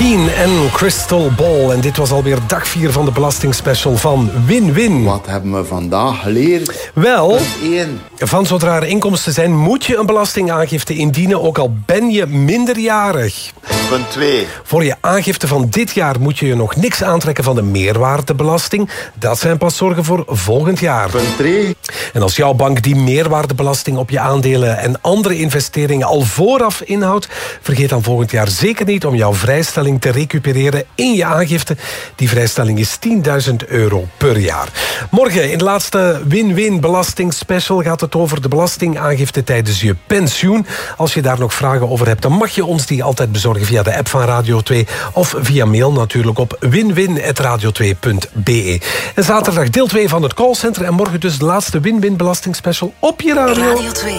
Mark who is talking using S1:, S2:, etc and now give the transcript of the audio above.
S1: Keen en Crystal Ball. En dit was alweer dag 4 van de belastingspecial van Win-Win.
S2: Wat hebben we vandaag geleerd?
S1: Wel,
S2: 1.
S1: van zodra er inkomsten zijn, moet je een belastingaangifte indienen, ook al ben je minderjarig.
S2: Punt 2.
S1: Voor je aangifte van dit jaar moet je nog niks aantrekken van de meerwaardebelasting. Dat zijn pas zorgen voor volgend jaar.
S2: Punt 3.
S1: En als jouw bank die meerwaardebelasting op je aandelen en andere investeringen al vooraf inhoudt, vergeet dan volgend jaar zeker niet om jouw vrijstelling te recupereren in je aangifte. Die vrijstelling is €10.000 per jaar. Morgen in de laatste Win-Win belastingspecial gaat het over de belastingaangifte tijdens je pensioen. Als je daar nog vragen over hebt, dan mag je ons die altijd bezorgen via de app van Radio 2 of via mail natuurlijk op winwin@radio2.be. En zaterdag deel 2 van het callcenter en morgen dus de laatste Win-Win belastingspecial op je radio.
S3: Radio 2.